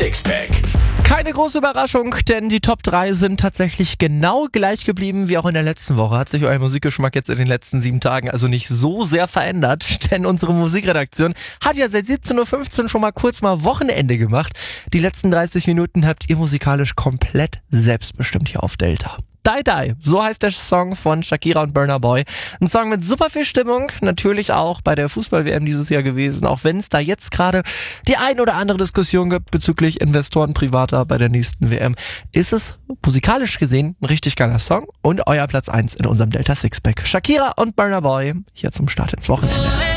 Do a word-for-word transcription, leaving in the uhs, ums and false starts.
Sixpack. Keine große Überraschung, denn die Top drei sind tatsächlich genau gleich geblieben wie auch in der letzten Woche. Hat sich euer Musikgeschmack jetzt in den letzten sieben Tagen also nicht so sehr verändert, denn unsere Musikredaktion hat ja seit siebzehn Uhr fünfzehn schon mal kurz mal Wochenende gemacht. Die letzten dreißig Minuten habt ihr musikalisch komplett selbstbestimmt hier auf Delta. Die Die, so heißt der Song von Shakira und Burna Boy. Ein Song mit super viel Stimmung, natürlich auch bei der Fußball-W M dieses Jahr gewesen, auch wenn es da jetzt gerade die ein oder andere Diskussion gibt bezüglich Investoren privater bei der nächsten W M, ist es musikalisch gesehen ein richtig geiler Song und euer Platz eins in unserem Delta Sixpack. Shakira und Burna Boy hier zum Start ins Wochenende.